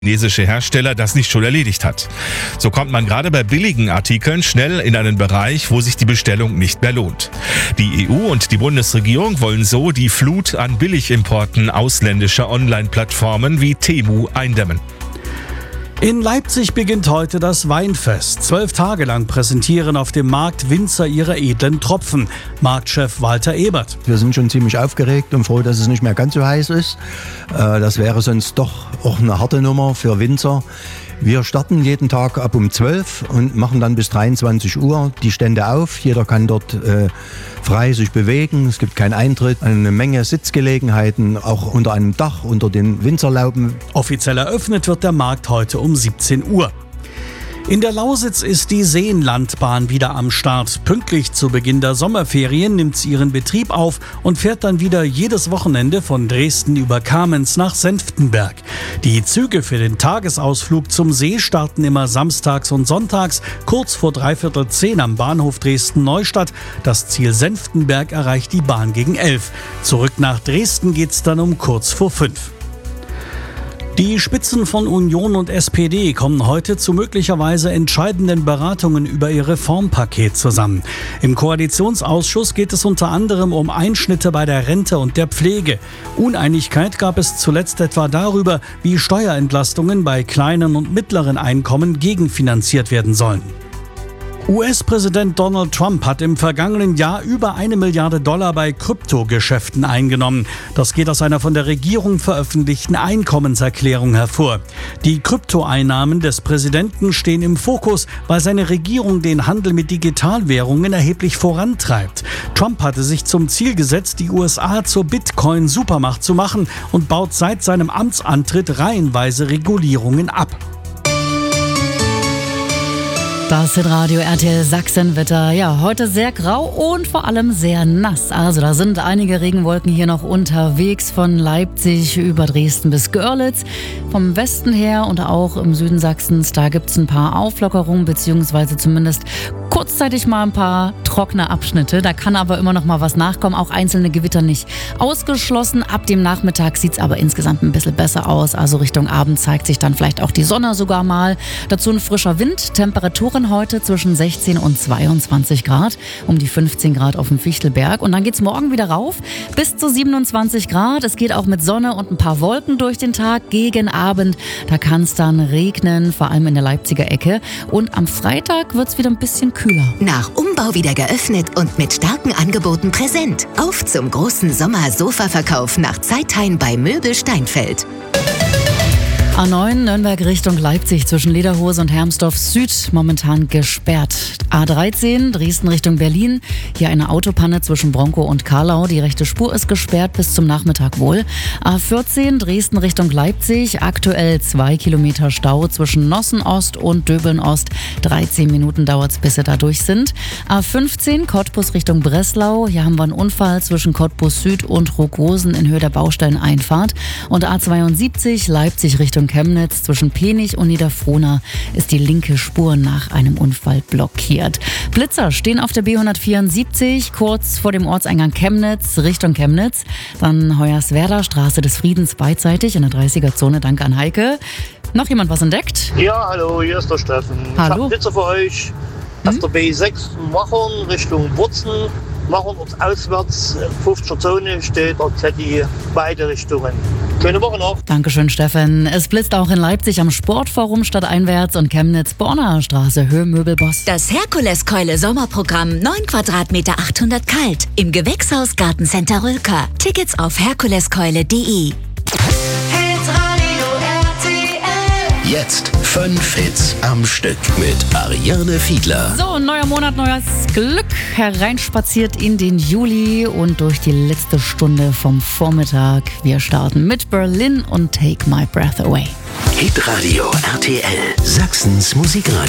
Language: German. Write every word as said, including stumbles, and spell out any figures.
chinesische Hersteller das nicht schon erledigt hat. So kommt man gerade bei billigen Artikeln schnell in einen Bereich, wo sich die Bestellung nicht mehr lohnt. Die E U und die Bundesregierung wollen so die Flut an Billigimporten ausländischer Online-Plattformen wie Temu eindämmen. In Leipzig beginnt heute das Weinfest. Zwölf Tage lang präsentieren auf dem Markt Winzer ihre edlen Tropfen. Marktchef Walter Ebert. Wir sind schon ziemlich aufgeregt und froh, dass es nicht mehr ganz so heiß ist. Das wäre sonst doch auch eine harte Nummer für Winzer. Wir starten jeden Tag ab um zwölf und machen dann bis dreiundzwanzig Uhr die Stände auf. Jeder kann dort äh, frei sich bewegen. Es gibt keinen Eintritt. Eine Menge Sitzgelegenheiten, auch unter einem Dach, unter den Winzerlauben. Offiziell eröffnet wird der Markt heute um siebzehn Uhr. In der Lausitz ist die Seenlandbahn wieder am Start. Pünktlich zu Beginn der Sommerferien nimmt sie ihren Betrieb auf und fährt dann wieder jedes Wochenende von Dresden über Kamenz nach Senftenberg. Die Züge für den Tagesausflug zum See starten immer samstags und sonntags kurz vor dreiviertel zehn am Bahnhof Dresden-Neustadt. Das Ziel Senftenberg erreicht die Bahn gegen elf. Zurück nach Dresden geht's dann um kurz vor fünf. Die Spitzen von Union und S P D kommen heute zu möglicherweise entscheidenden Beratungen über ihr Reformpaket zusammen. Im Koalitionsausschuss geht es unter anderem um Einschnitte bei der Rente und der Pflege. Uneinigkeit gab es zuletzt etwa darüber, wie Steuerentlastungen bei kleinen und mittleren Einkommen gegenfinanziert werden sollen. U S-Präsident Donald Trump hat im vergangenen Jahr über eine Milliarde Dollar bei Kryptogeschäften eingenommen. Das geht aus einer von der Regierung veröffentlichten Einkommenserklärung hervor. Die Kryptoeinnahmen des Präsidenten stehen im Fokus, weil seine Regierung den Handel mit Digitalwährungen erheblich vorantreibt. Trump hatte sich zum Ziel gesetzt, die U S A zur Bitcoin-Supermacht zu machen und baut seit seinem Amtsantritt reihenweise Regulierungen ab. Das Hitradio R T L Sachsenwetter. Ja, heute sehr grau und vor allem sehr nass. Also da sind einige Regenwolken hier noch unterwegs von Leipzig über Dresden bis Görlitz. Vom Westen her und auch im Süden Sachsens, da gibt es ein paar Auflockerungen beziehungsweise zumindest kurzzeitig mal ein paar trockene Abschnitte. Da kann aber immer noch mal was nachkommen. Auch einzelne Gewitter nicht ausgeschlossen. Ab dem Nachmittag sieht es aber insgesamt ein bisschen besser aus. Also Richtung Abend zeigt sich dann vielleicht auch die Sonne sogar mal. Dazu ein frischer Wind. Temperaturen heute zwischen sechzehn und zweiundzwanzig Grad. Um die fünfzehn Grad auf dem Fichtelberg. Und dann geht es morgen wieder rauf bis zu siebenundzwanzig Grad. Es geht auch mit Sonne und ein paar Wolken durch den Tag. Gegen Abend, da kann es dann regnen, vor allem in der Leipziger Ecke. Und am Freitag wird es wieder ein bisschen kühler. Nach Umbau wieder geöffnet und mit starken Angeboten präsent. Auf zum großen Sommer-Sofa-Verkauf nach Zeitheim bei Möbel Steinfeld. A neun Nürnberg Richtung Leipzig zwischen Lederhose und Hermsdorf Süd momentan gesperrt. A dreizehn Dresden Richtung Berlin. Hier eine Autopanne zwischen Bronkow und Karlau. Die rechte Spur ist gesperrt bis zum Nachmittag wohl. A vierzehn Dresden Richtung Leipzig. Aktuell zwei Kilometer Stau zwischen Nossen Ost und Döbeln Ost. dreizehn Minuten dauert es, bis sie da durch sind. A fünfzehn Cottbus Richtung Breslau. Hier haben wir einen Unfall zwischen Cottbus Süd und Rogosen in Höhe der Baustelleneinfahrt. Und A zweiundsiebzig Leipzig Richtung Chemnitz zwischen Penich und Niederfrohna ist die linke Spur nach einem Unfall blockiert. Blitzer stehen auf der B hundertvierundsiebzig kurz vor dem Ortseingang Chemnitz Richtung Chemnitz. Dann Hoyerswerda, Straße des Friedens beidseitig in der dreißiger-Zone. Danke an Heike. Noch jemand was entdeckt? Ja, hallo, hier ist der Steffen. Hallo. Ich habe Blitzer für euch. Auf der B sechs Machern Richtung Wurzen. Machern auswärts, fünfziger Zone steht der Zetti, beide Richtungen. Schöne Woche noch. Dankeschön, Steffen. Es blitzt auch in Leipzig am Sportforum stadteinwärts und Chemnitz-Borner Straße, Höhe Möbelboss. Das Herkuleskeule Sommerprogramm, neun Quadratmeter achthundert kalt. Im Gewächshaus Gartencenter Rülker. Tickets auf herkuleskeule punkt de. Jetzt fünf Hits am Stück mit Ariane Fiedler. So, neuer Monat, neues Glück. Hereinspaziert in den Juli und durch die letzte Stunde vom Vormittag. Wir starten mit Berlin und Take My Breath Away. Hitradio R T L, Sachsens Musikradio.